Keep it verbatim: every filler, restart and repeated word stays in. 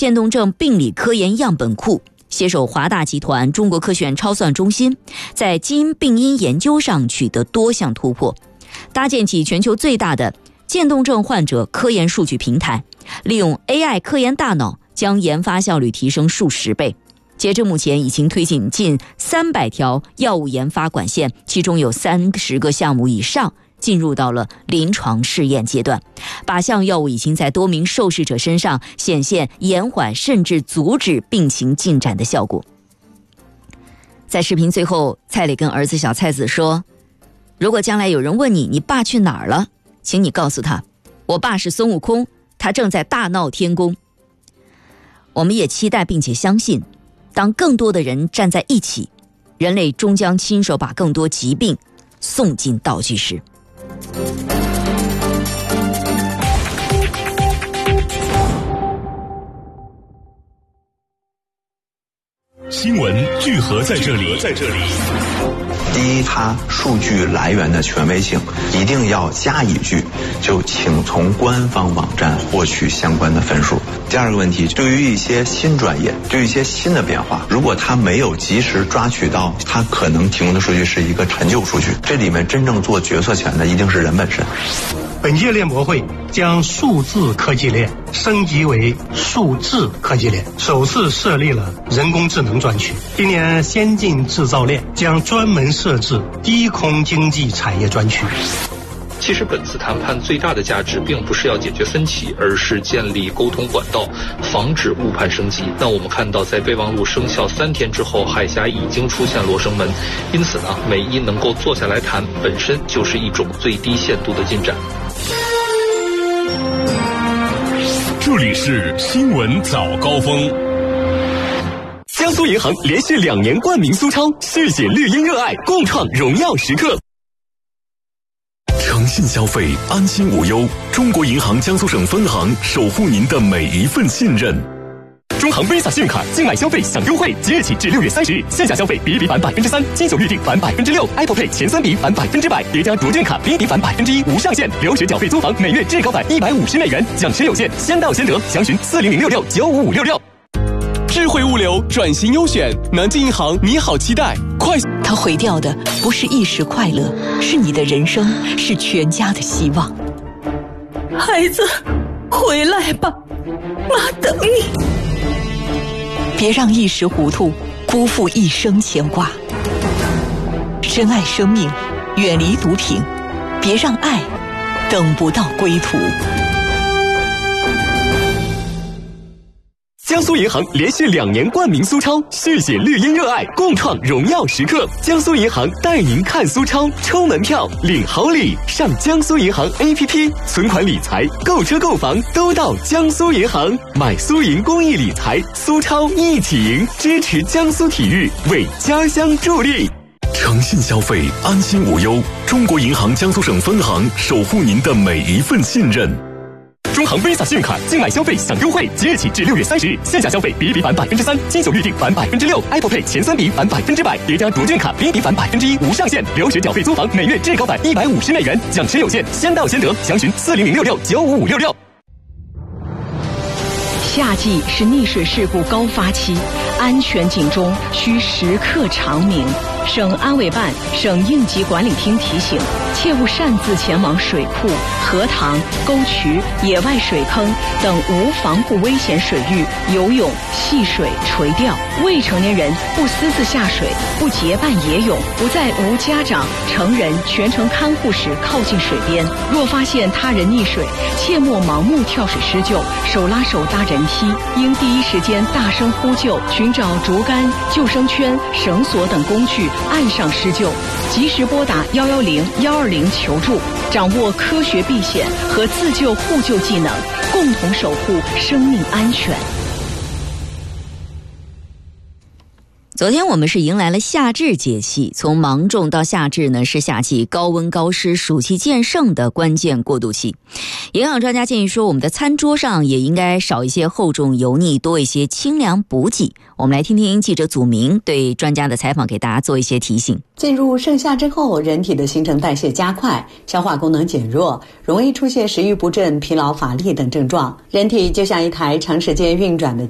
渐冻症病理科研样本库，携手华大集团、中国科学院超算中心，在基因病因研究上取得多项突破，搭建起全球最大的渐冻症患者科研数据平台，利用 A I 科研大脑将研发效率提升数十倍。截至目前，已经推进近三百条药物研发管线，其中有三十个项目以上进入到了临床试验阶段。靶向药物已经在多名受试者身上显现延缓甚至阻止病情进展的效果。在视频最后，蔡磊跟儿子小蔡子说，如果将来有人问你你爸去哪儿了，请你告诉他，我爸是孙悟空，他正在大闹天宫。我们也期待并且相信，当更多的人站在一起，人类终将亲手把更多疾病送进倒计时。 新闻聚合在这里，在这里。 第一，它数据来源的权威性一定要加一句，就请从官方网站获取相关的分数。第二个问题，对于一些新专业，对于一些新的变化，如果它没有及时抓取到，它可能提供的数据是一个陈旧数据。这里面真正做决策权的一定是人本身。 本届链博会将数字科技链升级为数智科技链，首次设立了人工智能专区。今年先进制造链将专门设置低空经济产业专区。 其实本次谈判最大的价值并不是要解决分歧，而是建立沟通管道，防止误判升级。那我们看到在备忘录生效三天之后，海峡已经出现罗生门，因此呢，美伊能够坐下来谈，本身就是一种最低限度的进展。 这里是新闻早高峰。 江苏银行连续两年冠名苏超，续写绿茵热爱，共创荣耀时刻。 诚信消费，安心无忧。中国银行江苏省分行守护您的每一份信任。 中行 Visa 信用卡境外消费享优惠，即日起至六月三十日，线下消费比比返百分之三，金九预订返百分之六 ，Apple Pay 前三笔返百分之百，叠加卓券卡比比返百分之一，无上限。留学缴费租房每月至高返一百五十美元，奖池有限，先到先得。详询四零零六六九五五六六。 智慧物流转型优选，南京银行你好期待快。 它毁掉的不是一时快乐，是你的人生，是全家的希望。 孩子，回来吧，妈等你。 别让一时糊涂辜负一生牵挂。珍爱生命，远离毒品，别让爱等不到归途。 江苏银行连续两年冠名苏超，续写绿茵热爱，共创荣耀时刻。江苏银行带您看苏超，抽门票领好礼，上江苏银行 A P P， 存款理财、购车购房都到江苏银行，买苏银公益理财，苏超一起赢，支持江苏体育，为家乡助力。 诚信消费，安心无忧。中国银行江苏省分行守护您的每一份信任。 中行 Visa 信用卡境外消费享优惠，即日起至六月三十日，线下消费比比返百分之三，金九预订返百分之六 ，Apple Pay 前三笔返百分之百，叠加卓券卡比比返百分之一，无上限。留学缴费租房每月至高返一百五十美元，奖池有限，先到先得。详询四零零六六九五五六六。 夏季是溺水事故高发期，安全警钟需时刻长鸣。省安委办、省应急管理厅提醒，切勿擅自前往水库、荷塘、沟渠、野外水坑等无防护危险水域游泳、戏水、垂钓。未成年人不私自下水，不结伴野泳，不在无家长、成人全程看护时靠近水边。若发现他人溺水，切莫盲目跳水施救，手拉手搭人梯，应第一时间大声呼救，寻找竹竿、救生圈、绳索等工具岸上施救，及时拨打一一零、一二零求助，掌握科学避险和自救互救技能，共同守护生命安全。 昨天我们是迎来了夏至节气，从芒种到夏至呢，是夏季高温高湿、暑气渐盛的关键过渡期。营养专家建议说，我们的餐桌上也应该少一些厚重油腻，多一些清凉补给。我们来听听记者祖明对专家的采访，给大家做一些提醒。 进入盛夏之后，人体的新陈代谢加快，消化功能减弱，容易出现食欲不振、疲劳乏力等症状。人体就像一台长时间运转的